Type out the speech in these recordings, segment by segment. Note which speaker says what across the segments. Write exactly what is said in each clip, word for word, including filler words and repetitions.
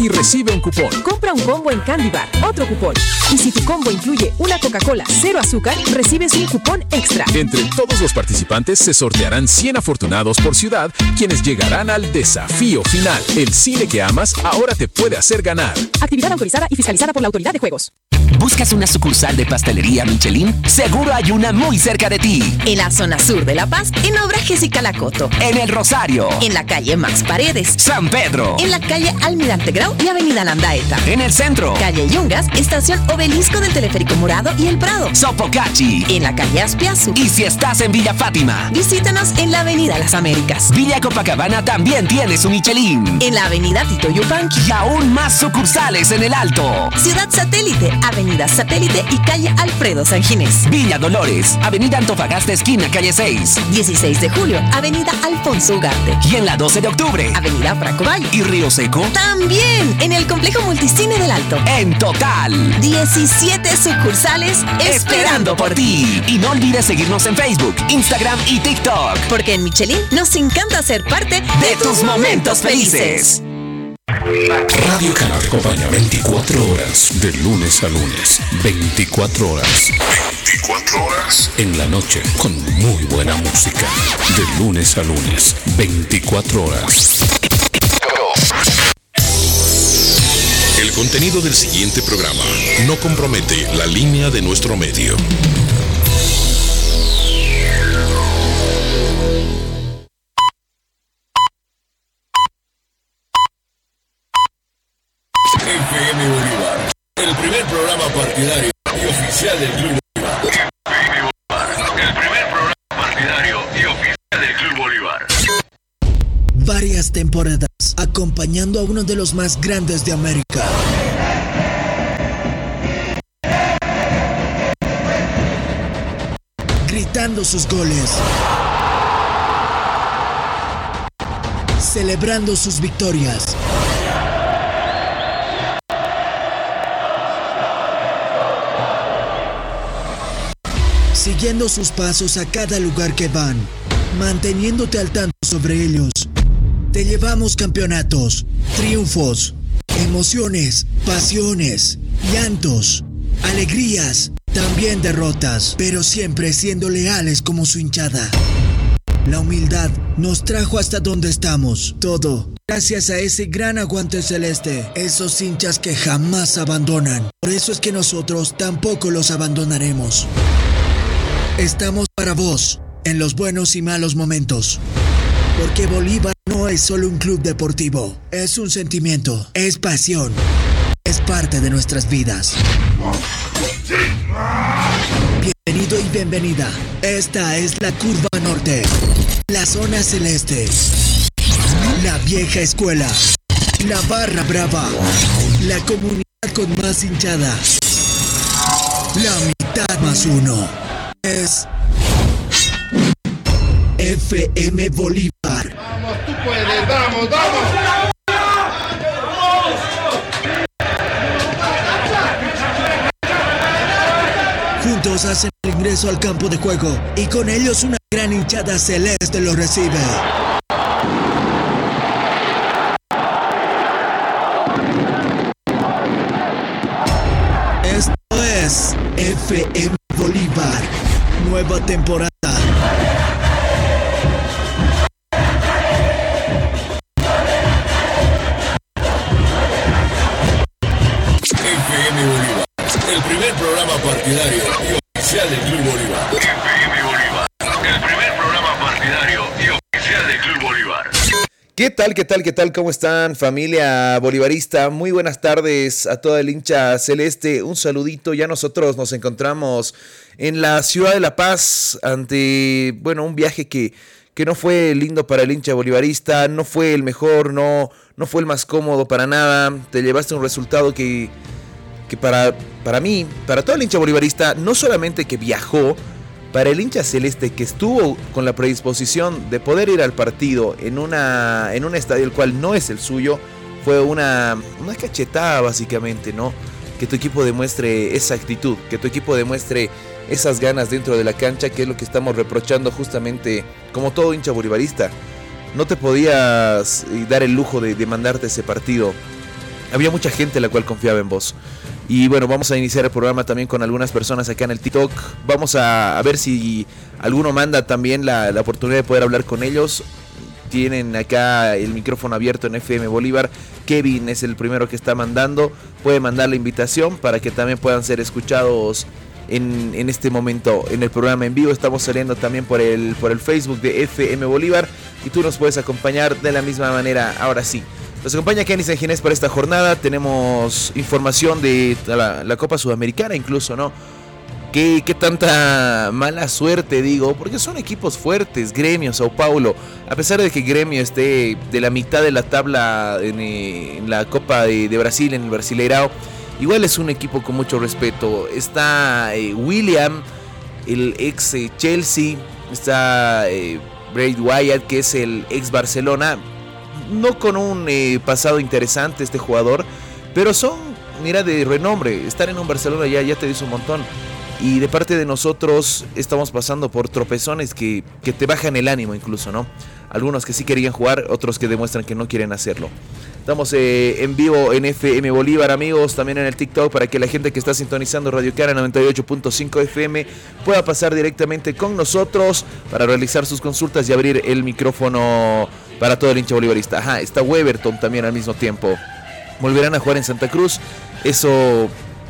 Speaker 1: y recibe un cupón.
Speaker 2: Compra un combo en Candy Bar, otro cupón. Y si tu combo incluye una Coca-Cola cero azúcar, recibes un cupón extra.
Speaker 1: Entre todos los participantes se sortearán cien afortunados por ciudad, quienes llegarán al desafío final. El cine que amas ahora te puede hacer ganar.
Speaker 2: Actividad autorizada y fiscalizada por la Autoridad de Juegos.
Speaker 3: ¿Buscas una sucursal de pastelería Michelin? Seguro hay una muy cerca de ti.
Speaker 4: En la zona sur de La Paz, en Obra Jessica Lacoto.
Speaker 3: En El Rosario.
Speaker 4: En la calle Max Paredes.
Speaker 3: San Pedro.
Speaker 4: En la calle Almirante Grau y Avenida Landaeta.
Speaker 3: En el centro.
Speaker 4: Calle Yungas, estación Obelisco del Teleférico Morado y El Prado.
Speaker 3: Sopocachi.
Speaker 4: En la calle Aspiazu.
Speaker 3: Y si estás en Villa Fátima,
Speaker 4: visítanos en la Avenida Las Américas.
Speaker 3: Villa Copacabana también tiene su Michelin.
Speaker 4: En la Avenida Tito Yupanqui.
Speaker 3: Y aún más sucursales en el Alto.
Speaker 4: Ciudad Satélite, Avenida Satélite y calle Alfredo San Ginés.
Speaker 3: Villa Dolores, Avenida Antofagasta esquina calle seis.
Speaker 4: dieciséis de julio, Avenida Alfonso Ugarte.
Speaker 3: Y en la doce de octubre,
Speaker 4: Avenida Franco Valle.
Speaker 3: ¿Y Río Seco?
Speaker 4: También en el Complejo Multicine del Alto.
Speaker 3: En total,
Speaker 4: diecisiete sucursales
Speaker 3: esperando por ti. Y no olvides seguirnos en Facebook, Instagram y TikTok.
Speaker 4: Porque en Michelin nos encanta ser parte de,
Speaker 3: de tus momentos felices.
Speaker 1: Radio Canal te acompaña veinticuatro horas, de lunes a lunes. veinticuatro horas. veinticuatro horas. En la noche, con muy buena música. De lunes a lunes. veinticuatro horas. El contenido del siguiente programa no compromete la línea de nuestro medio.
Speaker 5: F M Bolívar, el primer programa partidario y oficial del Club Bolívar. F M Bolívar, el primer programa partidario y oficial del Club Bolívar.
Speaker 6: Varias temporadas acompañando a uno de los más grandes de América. Gritando sus goles. Celebrando sus victorias. Siguiendo sus pasos a cada lugar que van, manteniéndote al tanto sobre ellos. Te llevamos campeonatos, triunfos, emociones, pasiones, llantos, alegrías, también derrotas, pero siempre siendo leales como su hinchada. La humildad nos trajo hasta donde estamos, todo gracias a ese gran aguante celeste, esos hinchas que jamás abandonan. Por eso es que nosotros tampoco los abandonaremos. Estamos para vos, en los buenos y malos momentos. Porque Bolívar no es solo un club deportivo, es un sentimiento, es pasión, es parte de nuestras vidas. Bienvenido y bienvenida. Esta es la Curva Norte, la zona celeste, la vieja escuela, la barra brava, la comunidad con más hinchada, la mitad más uno. Es F M Bolívar.
Speaker 7: Vamos, tú puedes, vamos, vamos.
Speaker 6: Juntos hacen el ingreso al campo de juego y con ellos una gran hinchada celeste los recibe. Esto es F M Bolívar, nueva temporada.
Speaker 5: F M Bolívar, el primer programa partidario y oficial del Club Bolívar. F M Bolívar, el primer programa partidario y oficial del Club Bolívar.
Speaker 8: ¿Qué tal, qué tal, qué tal? ¿Cómo están, familia bolivarista? Muy buenas tardes a toda el hincha celeste. Un saludito. Ya nosotros nos encontramos en la ciudad de La Paz ante, bueno, un viaje que, que no fue lindo para el hincha bolivarista. No fue el mejor, no, no fue el más cómodo para nada. Te llevaste un resultado que, que para, para mí, para todo el hincha bolivarista, no solamente que viajó, para el hincha celeste que estuvo con la predisposición de poder ir al partido en, una, en un estadio el cual no es el suyo, fue una, una cachetada básicamente, ¿no? Que tu equipo demuestre esa actitud, que tu equipo demuestre esas ganas dentro de la cancha, que es lo que estamos reprochando justamente como todo hincha bolivarista. No te podías dar el lujo de, de mandarte ese partido había mucha gente la cual confiaba en vos. Y bueno, vamos a iniciar el programa también con algunas personas acá en el TikTok. Vamos a, a ver si alguno manda también la, la oportunidad de poder hablar con ellos. Tienen acá el micrófono abierto en F M Bolívar. Kevin es el primero que está mandando. Puede mandar la invitación para que también puedan ser escuchados en, en este momento en el programa en vivo. Estamos saliendo también por el, por el Facebook de F M Bolívar. Y tú nos puedes acompañar de la misma manera. Ahora sí. Nos acompaña Kenny San Ginés para esta jornada. Tenemos información de la, la Copa Sudamericana incluso, ¿no? ¿Qué, qué tanta mala suerte, digo? Porque son equipos fuertes, Gremio, Sao Paulo. A pesar de que Gremio esté de la mitad de la tabla en, en la Copa de, de Brasil, en el Brasileirao, igual es un equipo con mucho respeto. Está eh, William, el ex eh, Chelsea. Está eh, Bray Wyatt, que es el ex Barcelona. No con un eh, pasado interesante este jugador, pero son, mira, de renombre. Estar en un Barcelona ya, ya te dice un montón. Y de parte de nosotros estamos pasando por tropezones que, que te bajan el ánimo incluso, ¿no? Algunos que sí querían jugar, otros que demuestran que no quieren hacerlo. Estamos eh, en vivo en F M Bolívar, amigos, también en el TikTok, para que la gente que está sintonizando Radio Cara noventa y ocho punto cinco F M pueda pasar directamente con nosotros para realizar sus consultas y abrir el micrófono para todo el hincha bolivarista. Ajá, está Weberton también al mismo tiempo. Volverán a jugar en Santa Cruz. Eso,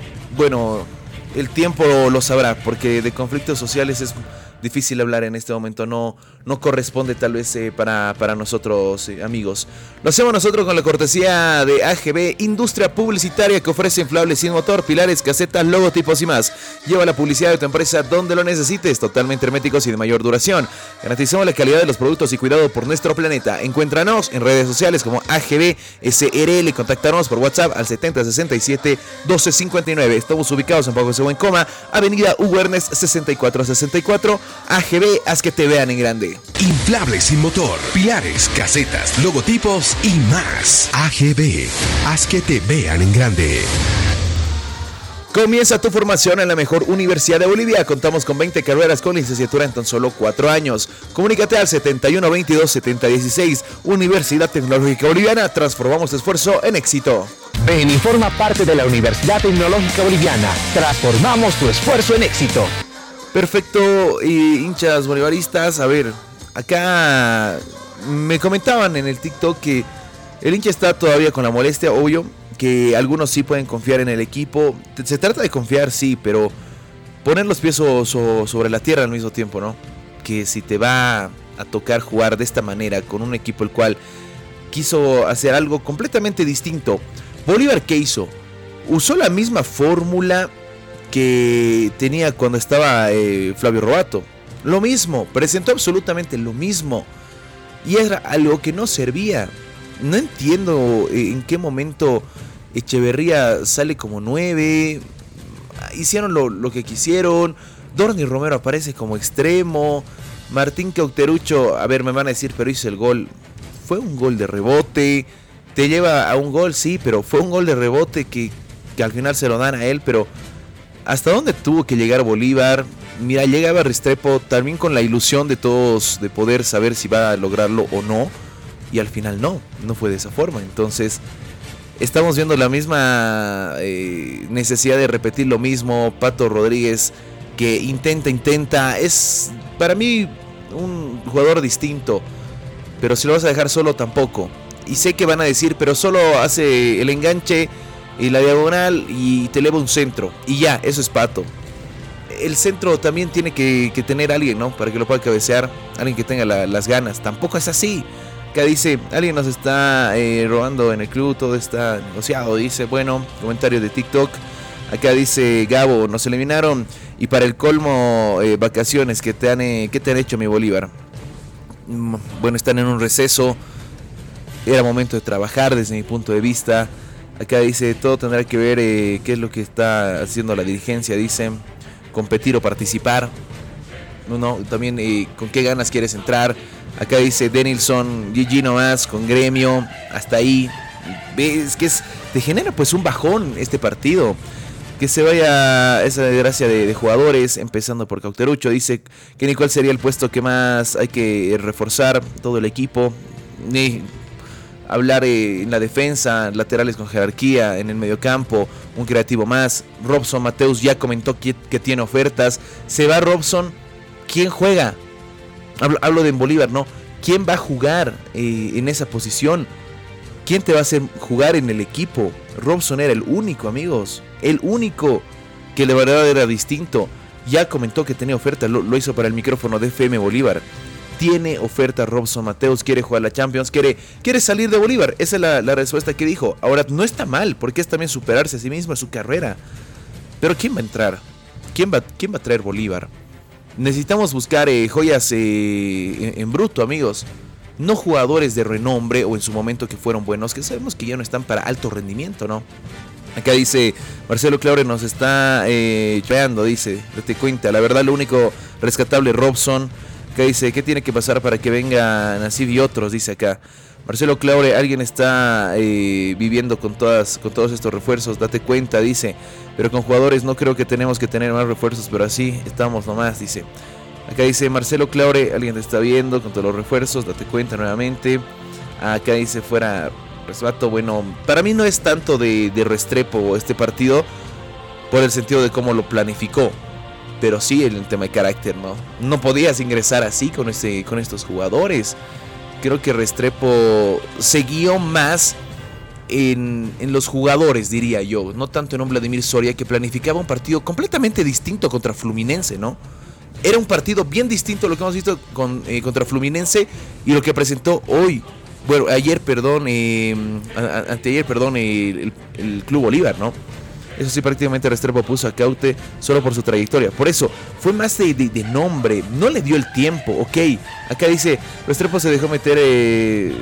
Speaker 8: bueno, el tiempo lo sabrá, porque de conflictos sociales es difícil hablar en este momento, no, no corresponde tal vez eh, para, para nosotros, eh, amigos. Lo hacemos nosotros con la cortesía de A G B, industria publicitaria que ofrece inflables sin motor, pilares, casetas, logotipos y más. Lleva la publicidad de tu empresa donde lo necesites, totalmente herméticos y de mayor duración. Garantizamos la calidad de los productos y cuidado por nuestro planeta. Encuéntranos en redes sociales como A G B S R L, contáctanos por WhatsApp al setenta sesenta y siete doce cincuenta y nueve. Estamos ubicados en Pago Según Coma, Avenida Hugo Ernest sesenta y cuatro sesenta y cuatro. A G B, haz que te vean en grande.
Speaker 3: Inflables sin motor, pilares, casetas, logotipos y más. A G B, haz que te vean en grande.
Speaker 8: Comienza tu formación en la mejor universidad de Bolivia. Contamos con veinte carreras con licenciatura en tan solo cuatro años. Comunícate al setenta y uno veintidós setenta dieciséis. Universidad Tecnológica Boliviana. Transformamos tu esfuerzo en éxito.
Speaker 9: Ven y forma parte de la Universidad Tecnológica Boliviana. Transformamos tu esfuerzo en éxito.
Speaker 8: Perfecto, y hinchas bolivaristas, a ver, acá me comentaban en el TikTok que el hincha está todavía con la molestia, obvio, que algunos sí pueden confiar en el equipo. Se trata de confiar, sí, pero poner los pies so, so, sobre la tierra al mismo tiempo, ¿no? Que si te va a tocar jugar de esta manera con un equipo el cual quiso hacer algo completamente distinto. Bolívar, ¿qué hizo? Usó la misma fórmula que tenía cuando estaba eh, Flavio Robato. Lo mismo, presentó absolutamente lo mismo. Y era algo que no servía. No entiendo en qué momento Echeverría sale como nueve. Hicieron lo, lo que quisieron. Dorni Romero aparece como extremo. Martín Cauterucho, a ver, me van a decir, pero hizo el gol. Fue un gol de rebote. Te lleva a un gol, sí, pero fue un gol de rebote que, que al final se lo dan a él, pero ¿hasta dónde tuvo que llegar Bolívar? Mira, llegaba Restrepo también con la ilusión de todos de poder saber si va a lograrlo o no. Y al final no, no fue de esa forma. Entonces, estamos viendo la misma eh, necesidad de repetir lo mismo. Pato Rodríguez, que intenta, intenta. Es para mí un jugador distinto. Pero si lo vas a dejar solo, tampoco. Y sé que van a decir, pero solo hace el enganche y la diagonal y te eleva un centro. Y ya, eso es Pato. El centro también tiene que, que tener alguien, ¿no? Para que lo pueda cabecear. Alguien que tenga la, las ganas. Tampoco es así. Acá dice, alguien nos está eh, robando en el club. Todo está negociado. Dice, bueno, comentario de TikTok. Acá dice Gabo, nos eliminaron. Y para el colmo, eh, vacaciones. ¿Qué te, han, eh, ¿Qué te han hecho, mi Bolívar? Bueno, están en un receso. Era momento de trabajar desde mi punto de vista. Acá dice, todo tendrá que ver eh, qué es lo que está haciendo la dirigencia, dice, competir o participar. No, no, también eh, con qué ganas quieres entrar. Acá dice Denilson, G G nomás, con Gremio, hasta ahí. Es que es, te genera pues un bajón este partido. Que se vaya esa desgracia de, de jugadores, empezando por Cauterucho. Dice que ni cuál sería el puesto que más hay que reforzar, todo el equipo. Ni... hablar eh, en la defensa, laterales con jerarquía, en el mediocampo, un creativo más. Robson Mateus ya comentó que, que tiene ofertas. Se va Robson, ¿quién juega? Hablo, hablo de en Bolívar, ¿no? ¿Quién va a jugar eh, en esa posición? ¿Quién te va a hacer jugar en el equipo? Robson era el único, amigos. El único que de verdad era distinto. Ya comentó que tenía oferta, lo, lo hizo para el micrófono de F M Bolívar. Tiene oferta Robson Mateus, quiere jugar la Champions, quiere, quiere salir de Bolívar. Esa es la, la respuesta que dijo. Ahora, no está mal, porque es también superarse a sí mismo en su carrera. Pero ¿quién va a entrar? ¿Quién va, quién va a traer Bolívar? Necesitamos buscar eh, joyas eh, en, en bruto, amigos. No jugadores de renombre o en su momento que fueron buenos, que sabemos que ya no están para alto rendimiento, ¿no? Acá dice Marcelo Claure nos está eh, choreando, dice, date cuenta, la verdad lo único rescatable Robson. Acá dice, ¿qué tiene que pasar para que venga Nasib y otros? Dice acá Marcelo Claure, alguien está eh, viviendo con todas con todos estos refuerzos, date cuenta, dice, pero con jugadores no creo que tenemos que tener más refuerzos, pero así estamos nomás, dice. Acá dice Marcelo Claure, alguien te está viendo con todos los refuerzos, date cuenta nuevamente. Acá dice fuera Resbato, bueno, para mí no es tanto de, de Restrepo este partido por el sentido de cómo lo planificó, pero sí el tema de carácter, ¿no? No podías ingresar así con, este, con estos jugadores. Creo que Restrepo se guió más en, en los jugadores, diría yo, no tanto en un Vladimir Soria que planificaba un partido completamente distinto contra Fluminense, ¿no? Era un partido bien distinto a lo que hemos visto con, eh, contra Fluminense y lo que presentó hoy. Bueno, ayer, perdón, eh, anteayer, perdón, el, el Club Bolívar, ¿no? Eso sí, prácticamente Restrepo puso a Caute solo por su trayectoria. Por eso, fue más de, de, de nombre, no le dio el tiempo, ok. Acá dice, Restrepo se dejó meter eh,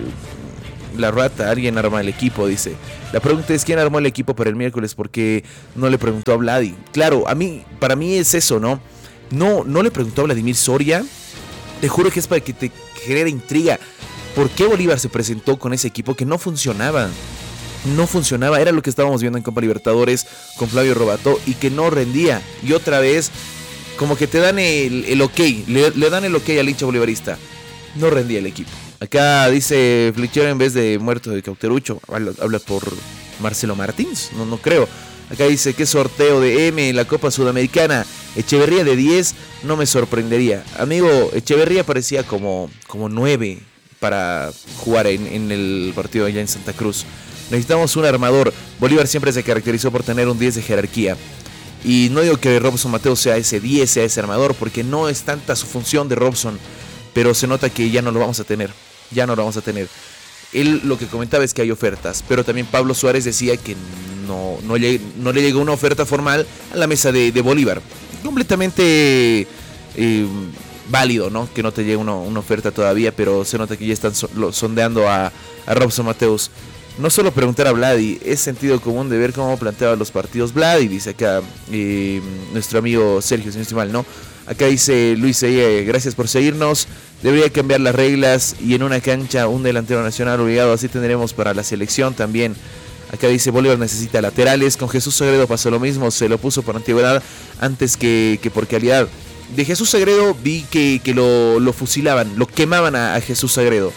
Speaker 8: la rata, alguien arma el equipo, dice. La pregunta es, ¿quién armó el equipo para el miércoles? Porque no le preguntó a Vladi. Claro, a mí, para mí es eso, ¿no? No, no le preguntó a Vladimir Soria. Te juro que es para que te genere intriga. ¿Por qué Bolívar se presentó con ese equipo que no funcionaba? No funcionaba, era lo que estábamos viendo en Copa Libertadores con Flavio Robato y que no rendía. Y otra vez, como que te dan el, el ok, le, le dan el ok al hincha bolivarista. No rendía el equipo. Acá dice Flichero en vez de muerto de Cauterucho. Habla, habla por Marcelo Martins, no, no creo. Acá dice, ¿qué sorteo de M en la Copa Sudamericana? Echeverría de diez, no me sorprendería. Amigo, Echeverría parecía como, como nueve para jugar en, en el partido allá en Santa Cruz. Necesitamos un armador. Bolívar siempre se caracterizó por tener un diez de jerarquía. Y no digo que Robson Mateus sea ese diez, sea ese armador, porque no es tanta su función de Robson. Pero se nota que ya no lo vamos a tener. Ya no lo vamos a tener. Él lo que comentaba es que hay ofertas. Pero también Pablo Suárez decía que no, no, le, no le llegó una oferta formal a la mesa de, de Bolívar. Completamente eh, válido, ¿no? Que no te llegue una, una oferta todavía, pero se nota que ya están so, lo, sondeando a, a Robson Mateus. No solo preguntar a Vladi, es sentido común de ver cómo planteaba los partidos Vladi, dice acá eh, nuestro amigo Sergio, si no estoy mal, ¿no? Acá dice Luis eh, gracias por seguirnos. Debería cambiar las reglas y en una cancha un delantero nacional obligado, así tendremos para la selección también. Acá dice Bolívar necesita laterales. Con Jesús Sagredo pasó lo mismo, se lo puso por antigüedad antes que, que por calidad. De Jesús Sagredo vi que, que lo, lo fusilaban, lo quemaban a, a Jesús Sagredo.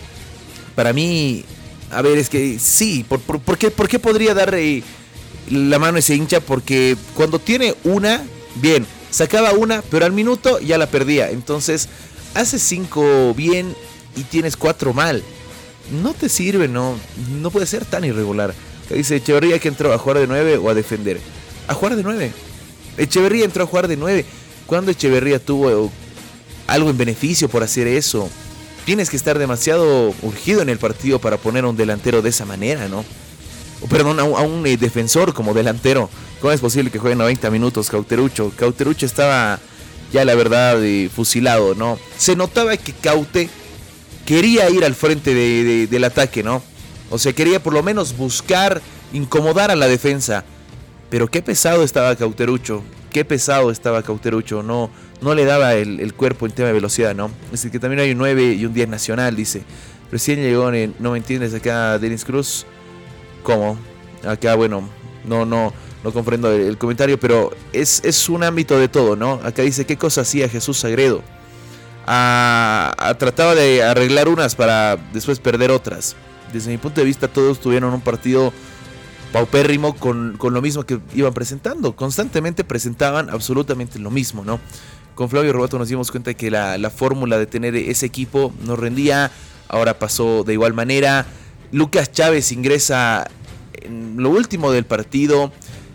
Speaker 8: Para mí, a ver, es que sí, ¿por, por, por, qué, por qué podría dar eh, la mano a ese hincha? Porque cuando tiene una, bien, sacaba una, pero al minuto ya la perdía. Entonces, hace cinco bien y tienes cuatro mal. No te sirve, no, no puede ser tan irregular. Dice Echeverría que entró a jugar de nueve o a defender. A jugar de nueve. Echeverría entró a jugar de nueve. ¿Cuándo Echeverría tuvo algo en beneficio por hacer eso? Tienes que estar demasiado urgido en el partido para poner a un delantero de esa manera, ¿no? O perdón, a un, a un eh, defensor como delantero. ¿Cómo es posible que juegue noventa minutos Cauterucho? Cauterucho estaba ya, la verdad, eh, fusilado, ¿no? Se notaba que Caute quería ir al frente de, de, del ataque, ¿no? O sea, quería por lo menos buscar incomodar a la defensa. Pero qué pesado estaba Cauterucho. Qué pesado estaba Cauterucho. No, no le daba el, el cuerpo en tema de velocidad, ¿no? Es decir, que también hay un nueve y un diez nacional, dice. Recién llegó, en, ¿no me entiendes acá, Denis Cruz? ¿Cómo? Acá, bueno, no, no, no comprendo el, el comentario, pero es, es un ámbito de todo, ¿no? Acá dice, ¿qué cosa hacía Jesús Sagredo? A, a, trataba de arreglar unas para después perder otras. Desde mi punto de vista, todos tuvieron un partido paupérrimo con, con lo mismo que iban presentando. Constantemente presentaban absolutamente lo mismo, ¿no? Con Flavio Robato nos dimos cuenta que la, la fórmula de tener ese equipo nos rendía. Ahora pasó de igual manera. Lucas Chávez ingresa en lo último del partido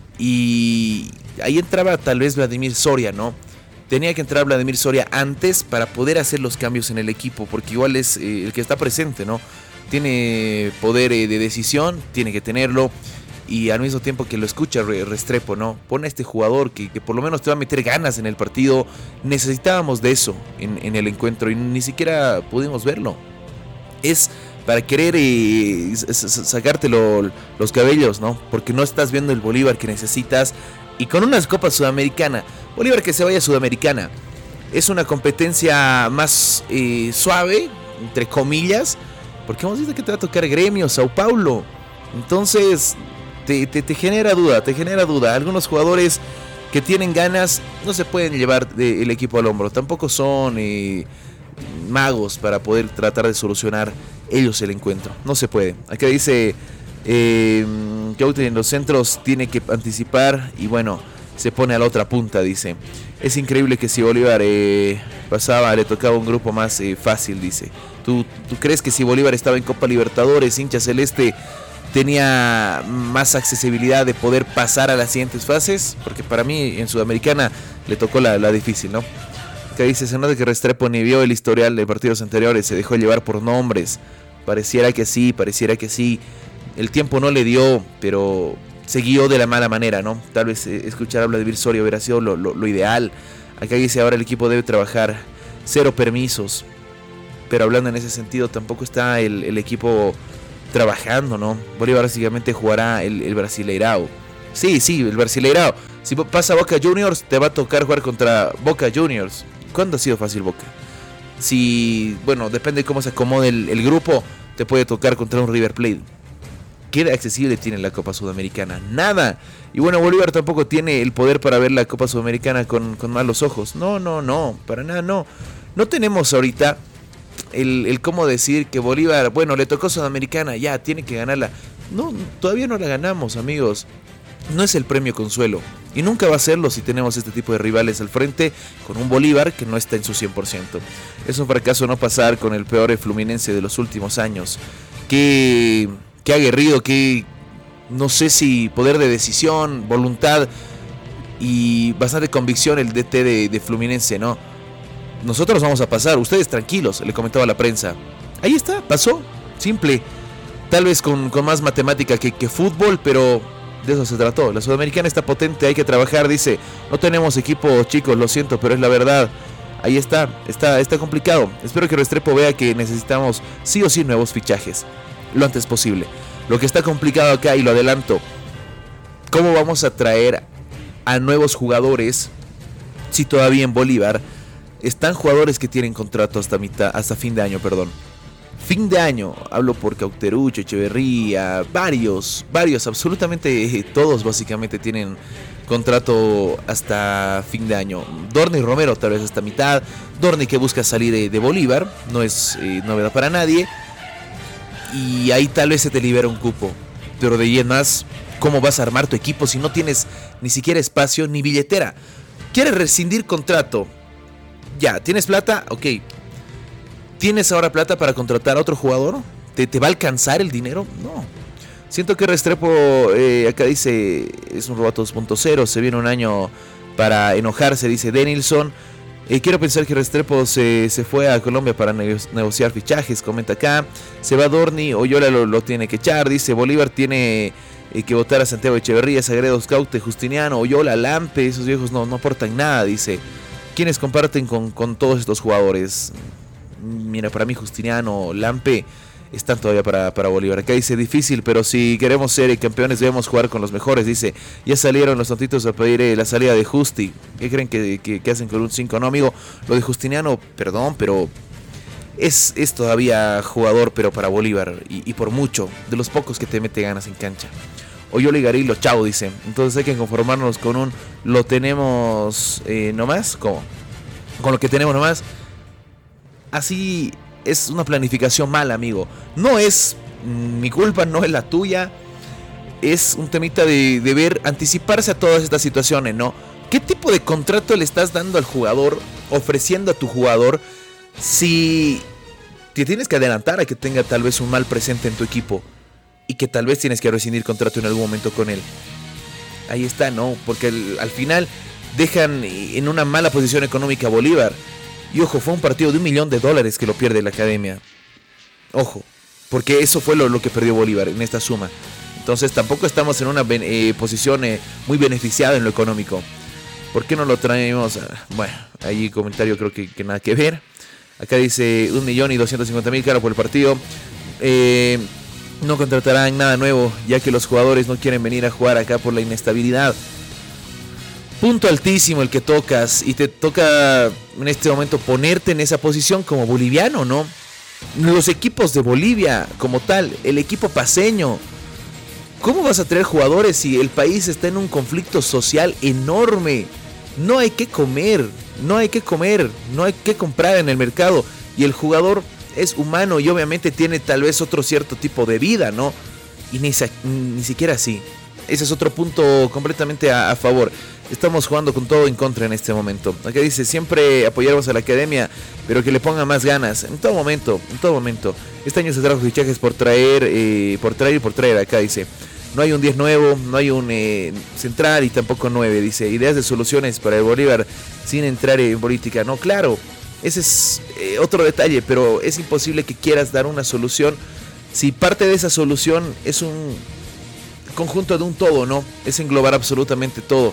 Speaker 8: y ahí entraba tal vez Vladimir Soria, ¿no? Tenía que entrar Vladimir Soria antes para poder hacer los cambios en el equipo, porque igual es eh, el que está presente, ¿no? Tiene poder eh, de decisión, tiene que tenerlo. Y al mismo tiempo que lo escucha Restrepo, ¿no? Pone a este jugador que, que por lo menos te va a meter ganas en el partido. Necesitábamos de eso en, en el encuentro y ni siquiera pudimos verlo. Es para querer eh, sacarte lo, los cabellos, ¿no? Porque no estás viendo el Bolívar que necesitas. Y con una Copa Sudamericana, Bolívar que se vaya a Sudamericana, es una competencia más eh, suave, entre comillas, porque hemos visto que te va a tocar Gremio, Sao Paulo. Entonces te, te, te genera duda, te genera duda. Algunos jugadores que tienen ganas no se pueden llevar de, el equipo al hombro. Tampoco son eh, magos para poder tratar de solucionar ellos el encuentro. No se puede. Acá dice eh, que en los centros tiene que anticipar y bueno, se pone a la otra punta, dice. Es increíble que si Bolívar eh, pasaba, le tocaba un grupo más eh, fácil, dice. ¿Tú, ¿Tú crees que si Bolívar estaba en Copa Libertadores, hincha celeste, tenía más accesibilidad de poder pasar a las siguientes fases? Porque para mí en Sudamericana le tocó la, la difícil, ¿no? Que dice, se nota que Restrepo ni vio el historial de partidos anteriores, se dejó llevar por nombres. Pareciera que sí, pareciera que sí. El tiempo no le dio, pero se guió de la mala manera, ¿no? Tal vez eh, escuchar a Vladimir Soria hubiera sido lo, lo, lo ideal. Acá dice, ahora el equipo debe trabajar, cero permisos. Pero hablando en ese sentido, tampoco está el, el equipo trabajando, ¿no? Bolívar básicamente jugará el, el Brasileirao. Sí, sí, el Brasileirao. Si pasa Boca Juniors, te va a tocar jugar contra Boca Juniors. ¿Cuándo ha sido fácil Boca? Si, bueno, depende de cómo se acomode el, el grupo, te puede tocar contra un River Plate. ¿Qué accesible tiene la Copa Sudamericana? Nada. Y bueno, Bolívar tampoco tiene el poder para ver la Copa Sudamericana con, con malos ojos. No, no, no, para nada no. No tenemos ahorita el, el cómo decir que Bolívar, bueno, le tocó Sudamericana, ya, tiene que ganarla. No, todavía no la ganamos, amigos. No es el premio consuelo. Y nunca va a serlo si tenemos este tipo de rivales al frente con un Bolívar que no está en su cien por ciento. Es un fracaso no pasar con el peor Fluminense de los últimos años. Que... Qué aguerrido, qué, no sé si poder de decisión, voluntad y bastante convicción el D T de, de Fluminense, ¿no? Nosotros vamos a pasar, ustedes tranquilos, le comentaba a la prensa. Ahí está, pasó, simple. Tal vez con, con más matemática que, que fútbol, pero de eso se trató. La Sudamericana está potente, hay que trabajar, dice. No tenemos equipo, chicos, lo siento, pero es la verdad. Ahí está, está, está complicado. Espero que Restrepo vea que necesitamos sí o sí nuevos fichajes lo antes posible. Lo que está complicado acá, y lo adelanto, ¿cómo vamos a traer a nuevos jugadores si todavía en Bolívar están jugadores que tienen contrato hasta mitad, hasta fin de año, perdón? Fin de año, hablo por Cauterucho, Echeverría, varios, varios, absolutamente todos básicamente tienen contrato hasta fin de año. Dorni Romero tal vez hasta mitad. Dorni que busca salir de, de Bolívar, no es eh, novedad para nadie. Y ahí tal vez se te libera un cupo. Pero de ahí en más, ¿cómo vas a armar tu equipo si no tienes ni siquiera espacio ni billetera? ¿Quieres rescindir contrato? Ya, ¿tienes plata? Ok. ¿Tienes ahora plata para contratar a otro jugador? ¿Te, te va a alcanzar el dinero? No. Siento que Restrepo, eh, acá dice, es un Robato dos punto cero, se viene un año para enojarse, dice Denilson. Eh, quiero pensar que Restrepo se, se fue a Colombia para nego- negociar fichajes, comenta acá. Se va Dorni, Oyola lo, lo tiene que echar, dice Bolívar tiene eh, que votar a Santiago Echeverría, Sagredo, Scaute, Justiniano, Oyola, Lampe, esos viejos no, no aportan nada, dice. ¿Quiénes comparten con, con todos estos jugadores? Mira, para mí Justiniano, Lampe están todavía para, para Bolívar. Acá dice difícil, pero si queremos ser campeones debemos jugar con los mejores. Dice, ya salieron los tontitos a pedir eh, la salida de Justi. ¿Qué creen que, que, que hacen con un cinco? No, amigo, lo de Justiniano, perdón, pero es, es todavía jugador, pero para Bolívar. Y, y por mucho, de los pocos que te mete ganas en cancha. Oyola y Garillo, chao, dice. Entonces hay que conformarnos con un lo tenemos eh, nomás. ¿Cómo? Con lo que tenemos nomás. Así es una planificación mala, amigo. No es Mi culpa no es la tuya. Es un temita de, de ver, anticiparse a todas estas situaciones, ¿no? ¿Qué tipo de contrato le estás dando al jugador, ofreciendo a tu jugador, si te tienes que adelantar a que tenga tal vez un mal presente en tu equipo y que tal vez tienes que rescindir contrato en algún momento con él? Ahí está, ¿no? Porque el, al final dejan en una mala posición económica a Bolívar. Y ojo, fue un partido de un millón de dólares que lo pierde la academia. Ojo, porque eso fue lo, lo que perdió Bolívar en esta suma. Entonces tampoco estamos en una eh, posición eh, muy beneficiada en lo económico. ¿Por qué no lo traemos? Bueno, ahí comentario creo que, que nada que ver. Acá dice un millón y doscientos cincuenta mil caro por el partido. Eh, no contratarán nada nuevo, ya que los jugadores no quieren venir a jugar acá por la inestabilidad. Punto altísimo el que tocas, y te toca en este momento ponerte en esa posición como boliviano, ¿no? Los equipos de Bolivia como tal, el equipo paceño. ¿Cómo vas a traer jugadores si el país está en un conflicto social enorme? No hay que comer, no hay que comer, no hay que comprar en el mercado. Y el jugador es humano y obviamente tiene tal vez otro cierto tipo de vida, ¿no? Y ni, ni siquiera así. Ese es otro punto completamente a, a favor. Estamos jugando con todo en contra en este momento. Acá dice, siempre apoyaremos a la academia, pero que le ponga más ganas. En todo momento, en todo momento. Este año se trajo fichajes por traer, eh, por traer y por traer. Acá dice, no hay un diez nuevo, no hay un eh, central y tampoco nueve. Dice, ideas de soluciones para el Bolívar sin entrar en política. No, claro, ese es eh, otro detalle, pero es imposible que quieras dar una solución si parte de esa solución es un conjunto de un todo, ¿no? Es englobar absolutamente todo.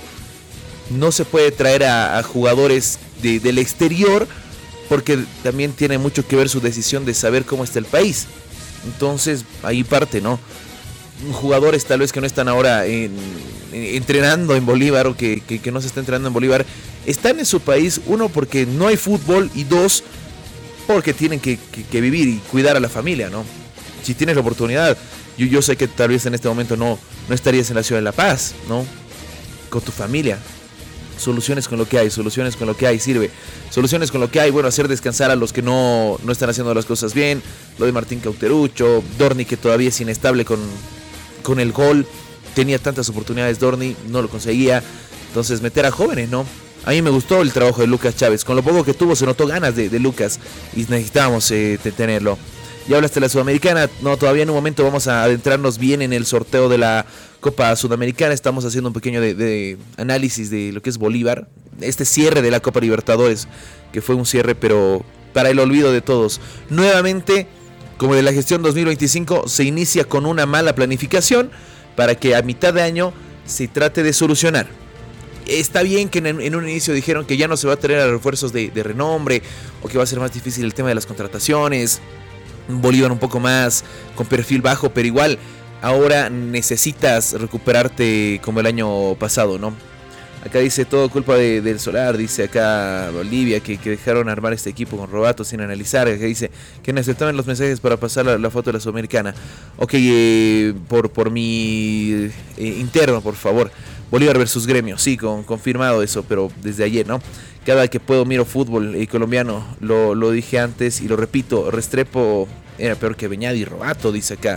Speaker 8: No se puede traer a, a jugadores de, del exterior porque también tiene mucho que ver su decisión de saber cómo está el país. Entonces, ahí parte, ¿no? Jugadores tal vez que no están ahora en, en, entrenando en Bolívar o que, que, que no se está entrenando en Bolívar, están en su país, uno porque no hay fútbol y dos porque tienen que, que, que vivir y cuidar a la familia, ¿no? Si tienes la oportunidad, yo, yo sé que tal vez en este momento no, no estarías en la ciudad de La Paz, ¿no? Con tu familia. Soluciones con lo que hay, soluciones con lo que hay, sirve. Soluciones con lo que hay, bueno, hacer descansar a los que no, no están haciendo las cosas bien. Lo de Martín Cauterucho, Dorni que todavía es inestable con, con el gol. Tenía tantas oportunidades Dorni, no lo conseguía. Entonces meter a jóvenes, ¿no? A mí me gustó el trabajo de Lucas Chávez. Con lo poco que tuvo se notó ganas de, de Lucas y necesitábamos eh, tenerlo. Ya hablaste de la Sudamericana, no, todavía en un momento vamos a adentrarnos bien en el sorteo de la Copa Sudamericana. Estamos haciendo un pequeño de, de análisis de lo que es Bolívar, este cierre de la Copa Libertadores, que fue un cierre pero para el olvido de todos. Nuevamente, como de la gestión dos mil veinticinco, se inicia con una mala planificación para que a mitad de año se trate de solucionar. Está bien que en, en un inicio dijeron que ya no se va a tener a refuerzos de, de renombre o que va a ser más difícil el tema de las contrataciones. Bolívar un poco más con perfil bajo, pero igual ahora necesitas recuperarte como el año pasado, ¿no? Acá dice todo culpa de, del Solar, dice acá Bolivia que, que dejaron armar este equipo con Robato sin analizar. Acá dice que necesitaban los mensajes para pasar la, la foto de la Sudamericana. Ok, eh, por, por mi eh, interno, por favor. Bolívar versus Gremio, sí, con, confirmado eso, pero desde ayer, ¿no? Cada que puedo miro fútbol eh, colombiano, lo, lo dije antes y lo repito, Restrepo era peor que Beñat y Robato, dice acá.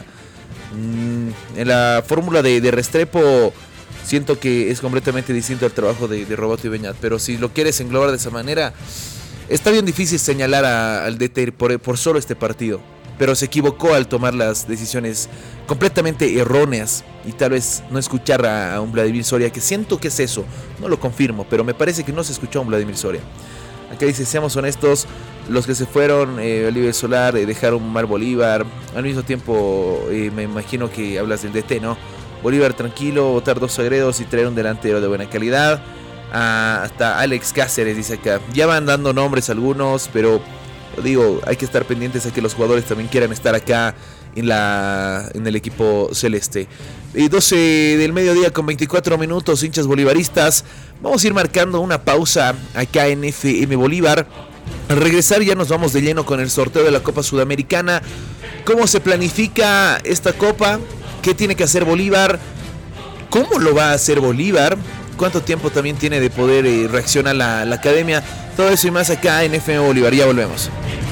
Speaker 8: Mm, en la fórmula de, de Restrepo siento que es completamente distinto al trabajo de, de Robato y Beñat, pero si lo quieres englobar de esa manera, está bien difícil señalar a, al D T por, por solo este partido, pero se equivocó al tomar las decisiones completamente erróneas y tal vez no escuchar a, a un Vladimir Soria, que siento que es eso, no lo confirmo, pero me parece que no se escuchó a un Vladimir Soria. Acá dice, seamos honestos, los que se fueron, eh, Oliver Solar, eh, dejaron mal Bolívar, al mismo tiempo eh, me imagino que hablas del D T, ¿no? Bolívar tranquilo, votar dos agredos y traer un delantero de buena calidad. Ah, hasta Alex Cáceres dice acá, ya van dando nombres algunos, pero digo, hay que estar pendientes a que los jugadores también quieran estar acá en la en el equipo celeste. Y doce del mediodía con veinticuatro minutos, hinchas bolivaristas. Vamos a ir marcando una pausa acá en F M Bolívar. Al regresar ya nos vamos de lleno con el sorteo de la Copa Sudamericana. ¿Cómo se planifica esta Copa? ¿Qué tiene que hacer Bolívar? ¿Cómo lo va a hacer Bolívar? ¿Cuánto tiempo también tiene de poder eh, reaccionar la, la academia? Todo eso y más acá en F M Bolívar. Ya volvemos.